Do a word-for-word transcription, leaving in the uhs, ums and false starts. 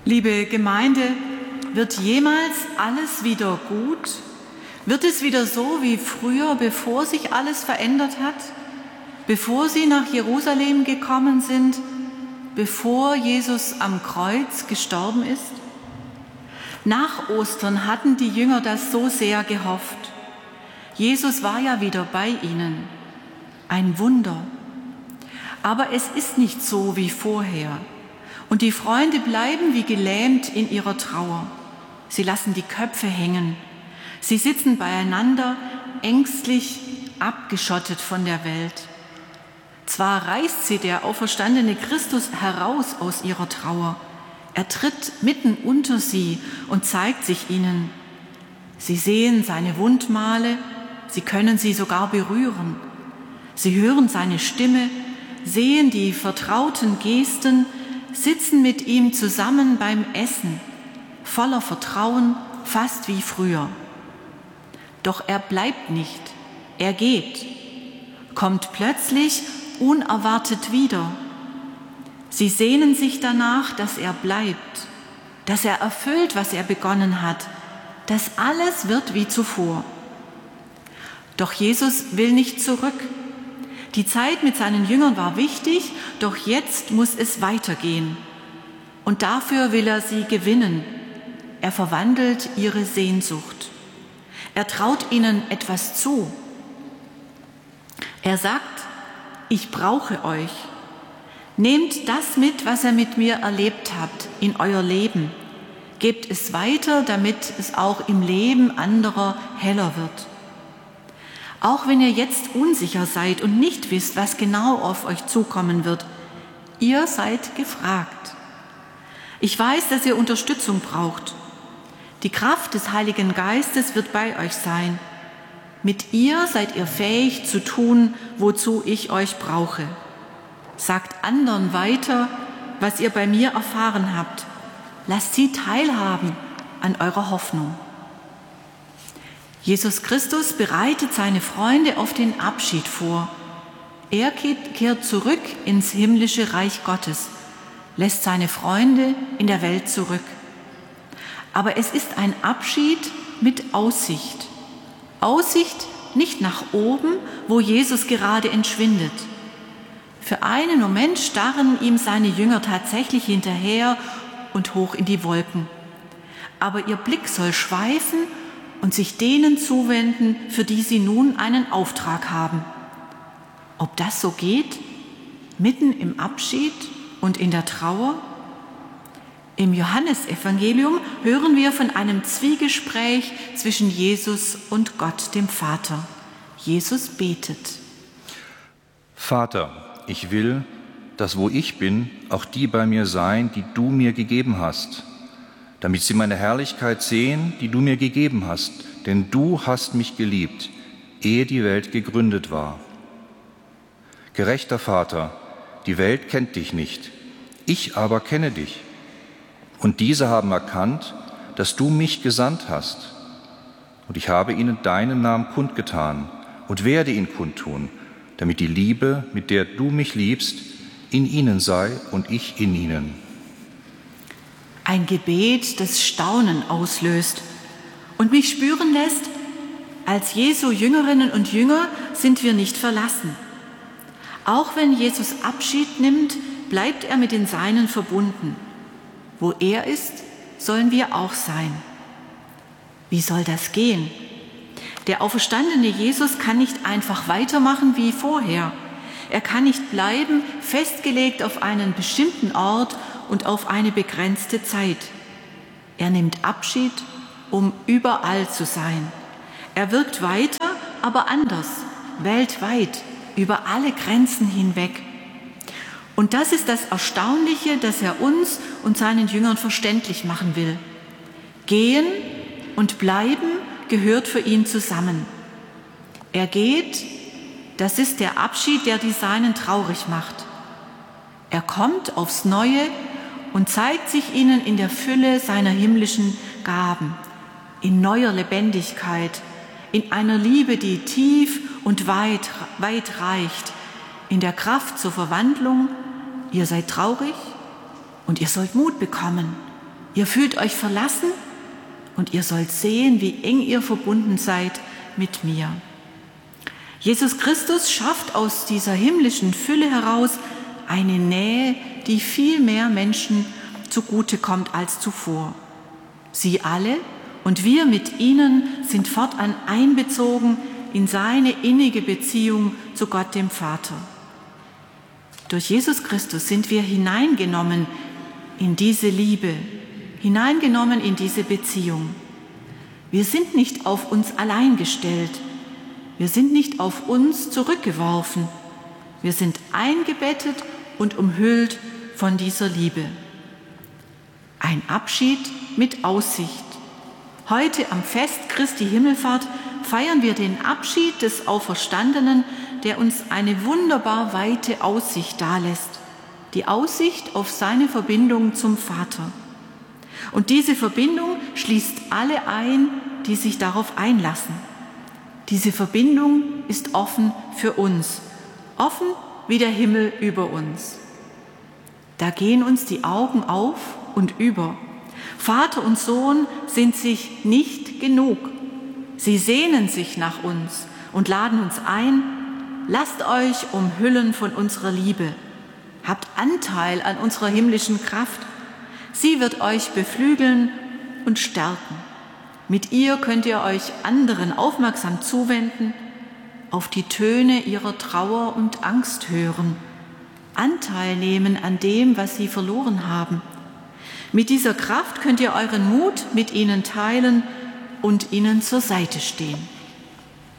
Liebe Gemeinde, wird jemals alles wieder gut? Wird es wieder so wie früher, bevor sich alles verändert hat? Bevor Sie nach Jerusalem gekommen sind? Bevor Jesus am Kreuz gestorben ist? Nach Ostern hatten die Jünger das so sehr gehofft. Jesus war ja wieder bei ihnen. Ein Wunder. Aber es ist nicht so wie vorher. Und die Freunde bleiben wie gelähmt in ihrer Trauer. Sie lassen die Köpfe hängen. Sie sitzen beieinander, ängstlich, abgeschottet von der Welt. Zwar reißt sie der auferstandene Christus heraus aus ihrer Trauer. Er tritt mitten unter sie und zeigt sich ihnen. Sie sehen seine Wundmale, sie können sie sogar berühren. Sie hören seine Stimme, sehen die vertrauten Gesten, sitzen mit ihm zusammen beim Essen, voller Vertrauen, fast wie früher. Doch er bleibt nicht, er geht, kommt plötzlich unerwartet wieder. Sie sehnen sich danach, dass er bleibt, dass er erfüllt, was er begonnen hat, dass alles wird wie zuvor. Doch Jesus will nicht zurück. Die Zeit mit seinen Jüngern war wichtig, doch jetzt muss es weitergehen. Und dafür will er sie gewinnen. Er verwandelt ihre Sehnsucht. Er traut ihnen etwas zu. Er sagt, ich brauche euch. Nehmt das mit, was ihr mit mir erlebt habt, in euer Leben. Gebt es weiter, damit es auch im Leben anderer heller wird. Auch wenn ihr jetzt unsicher seid und nicht wisst, was genau auf euch zukommen wird, ihr seid gefragt. Ich weiß, dass ihr Unterstützung braucht. Die Kraft des Heiligen Geistes wird bei euch sein. Mit ihr seid ihr fähig zu tun, wozu ich euch brauche. Sagt anderen weiter, was ihr bei mir erfahren habt. Lasst sie teilhaben an eurer Hoffnung. Jesus Christus bereitet seine Freunde auf den Abschied vor. Er kehrt zurück ins himmlische Reich Gottes, lässt seine Freunde in der Welt zurück. Aber es ist ein Abschied mit Aussicht. Aussicht nicht nach oben, wo Jesus gerade entschwindet. Für einen Moment starren ihm seine Jünger tatsächlich hinterher und hoch in die Wolken. Aber ihr Blick soll schweifen und sich denen zuwenden, für die sie nun einen Auftrag haben. Ob das so geht, mitten im Abschied und in der Trauer? Im Johannesevangelium hören wir von einem Zwiegespräch zwischen Jesus und Gott, dem Vater. Jesus betet. Vater, ich will, dass wo ich bin, auch die bei mir seien, die du mir gegeben hast, damit sie meine Herrlichkeit sehen, die du mir gegeben hast, denn du hast mich geliebt, ehe die Welt gegründet war. Gerechter Vater, die Welt kennt dich nicht, ich aber kenne dich. Und diese haben erkannt, dass du mich gesandt hast. Und ich habe ihnen deinen Namen kundgetan und werde ihn kundtun, damit die Liebe, mit der du mich liebst, in ihnen sei und ich in ihnen. Ein Gebet, das Staunen auslöst und mich spüren lässt, als Jesu Jüngerinnen und Jünger sind wir nicht verlassen. Auch wenn Jesus Abschied nimmt, bleibt er mit den Seinen verbunden. Wo er ist, sollen wir auch sein. Wie soll das gehen? Der auferstandene Jesus kann nicht einfach weitermachen wie vorher. Er kann nicht bleiben, festgelegt auf einen bestimmten Ort und auf eine begrenzte Zeit. Er nimmt Abschied, um überall zu sein. Er wirkt weiter, aber anders, weltweit, über alle Grenzen hinweg. Und das ist das Erstaunliche, das er uns und seinen Jüngern verständlich machen will. Gehen und bleiben gehört für ihn zusammen. Er geht, das ist der Abschied, der die Seinen traurig macht. Er kommt aufs Neue und zeigt sich ihnen in der Fülle seiner himmlischen Gaben, in neuer Lebendigkeit, in einer Liebe, die tief und weit, weit reicht, in der Kraft zur Verwandlung. Ihr seid traurig und ihr sollt Mut bekommen. Ihr fühlt euch verlassen und ihr sollt sehen, wie eng ihr verbunden seid mit mir. Jesus Christus schafft aus dieser himmlischen Fülle heraus eine Nähe, die viel mehr Menschen zugutekommt als zuvor. Sie alle und wir mit ihnen sind fortan einbezogen in seine innige Beziehung zu Gott dem Vater. Durch Jesus Christus sind wir hineingenommen in diese Liebe, hineingenommen in diese Beziehung. Wir sind nicht auf uns allein gestellt, wir sind nicht auf uns zurückgeworfen, wir sind eingebettet und umhüllt von dieser Liebe. Ein Abschied mit Aussicht. Heute am Fest Christi Himmelfahrt feiern wir den Abschied des Auferstandenen, der uns eine wunderbar weite Aussicht dalässt. Die Aussicht auf seine Verbindung zum Vater. Und diese Verbindung schließt alle ein, die sich darauf einlassen. Diese Verbindung ist offen für uns, offen wie der Himmel über uns. Da gehen uns die Augen auf und über. Vater und Sohn sind sich nicht genug. Sie sehnen sich nach uns und laden uns ein, lasst euch umhüllen von unserer Liebe. Habt Anteil an unserer himmlischen Kraft. Sie wird euch beflügeln und stärken. Mit ihr könnt ihr euch anderen aufmerksam zuwenden, auf die Töne ihrer Trauer und Angst hören, Anteil nehmen an dem, was sie verloren haben. Mit dieser Kraft könnt ihr euren Mut mit ihnen teilen und ihnen zur Seite stehen.